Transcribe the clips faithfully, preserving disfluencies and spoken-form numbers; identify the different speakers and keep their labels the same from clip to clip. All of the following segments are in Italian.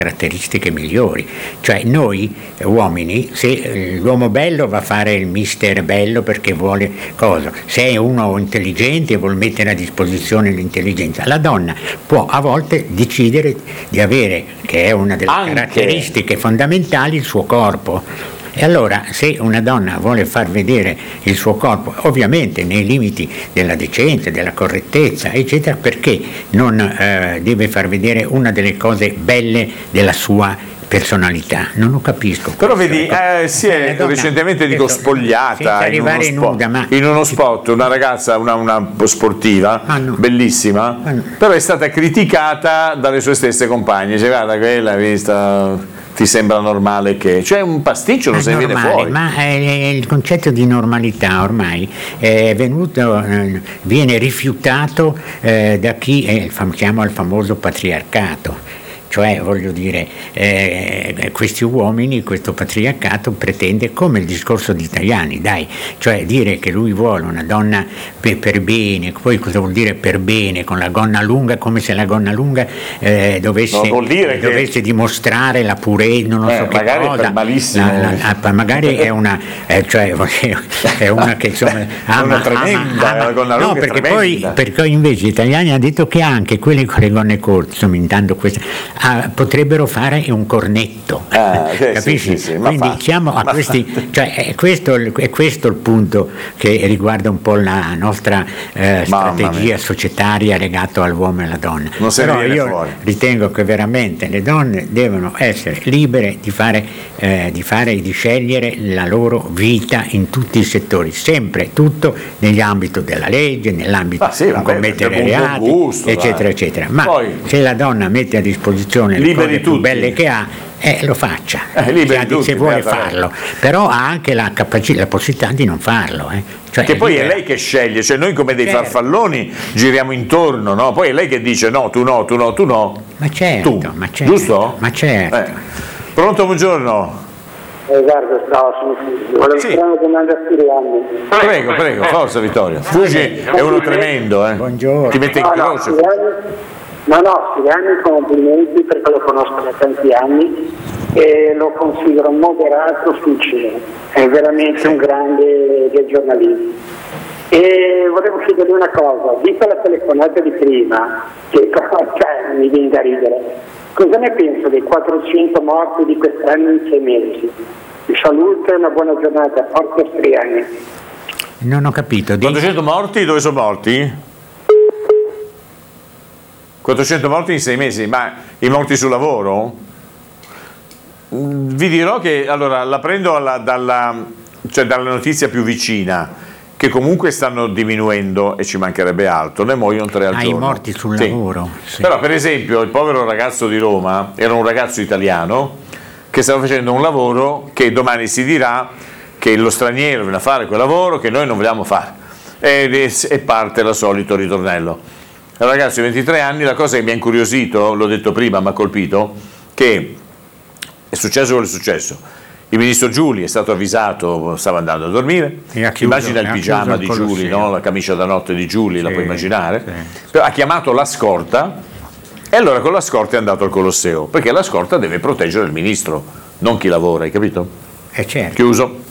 Speaker 1: caratteristiche migliori, cioè noi uomini, se l'uomo bello va a fare il mister bello perché vuole cosa, se è uno intelligente e vuol mettere a disposizione l'intelligenza, la donna può a volte decidere di avere, che è una delle
Speaker 2: Anche.
Speaker 1: caratteristiche fondamentali, il suo corpo. E allora se una donna vuole far vedere il suo corpo, ovviamente nei limiti della decenza, della correttezza, eccetera, perché non eh, deve far vedere una delle cose belle della sua personalità? Non lo capisco.
Speaker 2: Però vedi, eh, si è donna, recentemente dico spogliata in uno, spot, nuda, ma... in uno spot, una ragazza, una, una sportiva, ah, no. bellissima, ah, no. però è stata criticata dalle sue stesse compagne, cioè guarda quella hai vista... ti sembra normale che c'è un pasticcio, non se ne viene fuori.
Speaker 1: Ma eh, il concetto di normalità ormai è venuto, eh, viene rifiutato eh, da chi è, chiama il famoso patriarcato. Cioè, voglio dire, eh, questi uomini, questo patriarcato pretende, come il discorso di Tajani, dai, cioè dire che lui vuole una donna per, per bene, poi cosa vuol dire per bene, con la gonna lunga, come se la gonna lunga eh, dovesse,
Speaker 2: dire
Speaker 1: dovesse
Speaker 2: che...
Speaker 1: dimostrare la purezza, non
Speaker 2: eh,
Speaker 1: so che
Speaker 2: magari
Speaker 1: cosa.
Speaker 2: Per malissimo.
Speaker 1: La, la, la, magari è una, eh, cioè, è una che insomma...
Speaker 2: ama, una tremenda, ama, ama, gonna lunga,
Speaker 1: no, perché
Speaker 2: tremenda.
Speaker 1: poi, perché invece gli italiani hanno detto che anche quelli con le gonne corte, sommitando questa... Ah, potrebbero fare un cornetto,
Speaker 2: ah, sì,
Speaker 1: capisci?
Speaker 2: Sì, sì, sì,
Speaker 1: Quindi siamo a questi, cioè è questo, è questo il punto che riguarda un po' la nostra eh, strategia societaria legata all'uomo e alla donna.
Speaker 2: Non se
Speaker 1: Però io
Speaker 2: fuori.
Speaker 1: ritengo che veramente le donne devono essere libere di fare, eh, di fare e di scegliere la loro vita in tutti i settori, sempre tutto nell'ambito della legge, nell'ambito
Speaker 2: ah, sì,
Speaker 1: di non commettere reati,
Speaker 2: gusto,
Speaker 1: eccetera,
Speaker 2: dai.
Speaker 1: eccetera. Ma
Speaker 2: poi,
Speaker 1: se la donna mette a disposizione le cose più belle che ha, eh, lo faccia,
Speaker 2: eh, liberi
Speaker 1: se,
Speaker 2: tutti,
Speaker 1: se vuole farlo, però ha anche la capacità, la possibilità di non farlo. Eh. Cioè,
Speaker 2: che
Speaker 1: è
Speaker 2: poi
Speaker 1: libera.
Speaker 2: è lei che sceglie, cioè noi come dei
Speaker 1: certo.
Speaker 2: farfalloni giriamo intorno, no? Poi è lei che dice no, tu no, tu no, tu no.
Speaker 1: Ma certo,
Speaker 2: tu.
Speaker 1: ma certo.
Speaker 2: Giusto?
Speaker 1: Ma certo.
Speaker 2: Eh. Pronto, buongiorno.
Speaker 3: Eh, guarda, ciao, sono volevo
Speaker 2: sì.
Speaker 3: fare una domanda a Siriani.
Speaker 2: Prego, prego, forza Vittorio. Fugi è uno tremendo, eh.
Speaker 1: Buongiorno.
Speaker 2: Ti mette in
Speaker 3: no,
Speaker 2: croce.
Speaker 3: No, no, no, Siriani complimenti perché lo conosco da tanti anni e lo considero moderato sincero. È veramente un grande del giornalismo. E volevo chiederle una cosa, vista la telefonata di prima, che cioè, mi viene da ridere, cosa ne penso dei quattrocento morti di quest'anno in sei mesi? Vi saluto e una buona giornata, forza Siriani.
Speaker 1: Non ho capito.
Speaker 2: quattrocento morti? Dove sono morti? quattrocento morti in sei mesi, ma i morti sul lavoro? Vi dirò che allora la prendo alla, dalla, cioè dalla notizia più vicina, che comunque stanno diminuendo e ci mancherebbe altro, ne muoiono tre al
Speaker 1: ah,
Speaker 2: giorno.
Speaker 1: I morti sul
Speaker 2: sì.
Speaker 1: lavoro. Sì.
Speaker 2: Però per esempio il povero ragazzo di Roma era un ragazzo italiano che stava facendo un lavoro che domani si dirà che lo straniero viene a fare quel lavoro che noi non vogliamo fare e, e parte il solito ritornello. Un ragazzo di ventitré anni, la cosa che mi ha incuriosito, l'ho detto prima, mi ha colpito, che è successo quello che è successo. Il ministro Giuli è stato avvisato, stava andando a dormire, chiuso, immagina il pigiama di Giuli, no? La camicia da notte di Giuli, sì, la puoi immaginare, sì. Però ha chiamato la scorta e allora con la scorta è andato al Colosseo, perché la scorta deve proteggere il ministro, non chi lavora, hai capito?
Speaker 1: Eh certo.
Speaker 2: Chiuso.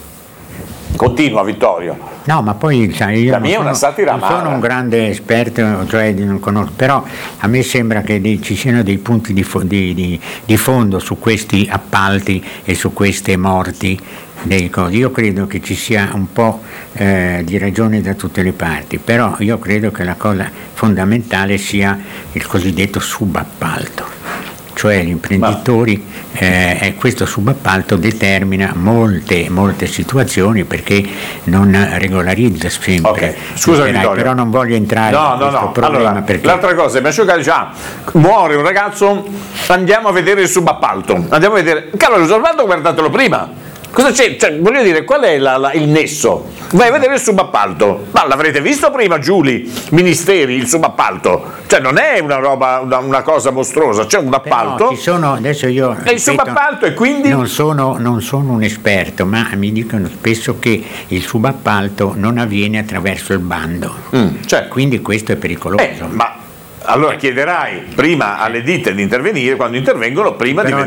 Speaker 2: Continua Vittorio.
Speaker 1: No, ma poi sai, io
Speaker 2: la mia
Speaker 1: non,
Speaker 2: è una
Speaker 1: sono,
Speaker 2: satira
Speaker 1: non sono un grande esperto, cioè non conosco, però a me sembra che dei, ci siano dei punti di, fo, di, di, di fondo su questi appalti e su queste morti. Dei cose. Io credo che ci sia un po' eh, di ragione da tutte le parti, però io credo che la cosa fondamentale sia il cosiddetto subappalto. Cioè gli imprenditori, eh, e questo subappalto determina molte, molte situazioni perché non regolarizza sempre.
Speaker 2: Okay. Scusa Vittorio,
Speaker 1: però non voglio entrare
Speaker 2: no,
Speaker 1: in
Speaker 2: no,
Speaker 1: questo
Speaker 2: no.
Speaker 1: problema.
Speaker 2: Allora,
Speaker 1: perché...
Speaker 2: l'altra cosa, mi asciugare già, muore un ragazzo, andiamo a vedere il subappalto, andiamo a vedere, cavolo, il subappalto guardatelo prima. Cosa c'è? Cioè, voglio dire, qual è la, la, il nesso? Vai a vedere il subappalto. Ma l'avrete visto prima, Giuli, ministeri, il subappalto? Cioè, non è una roba, una, una cosa mostruosa, c'è un appalto.
Speaker 1: Però ci sono, adesso io.
Speaker 2: E il subappalto e quindi.
Speaker 1: Non sono, non sono un esperto, ma mi dicono spesso che il subappalto non avviene attraverso il bando.
Speaker 2: Mm, cioè.
Speaker 1: Quindi questo è pericoloso.
Speaker 2: Eh, ma allora chiederai prima alle ditte di intervenire, quando intervengono, prima
Speaker 1: però
Speaker 2: di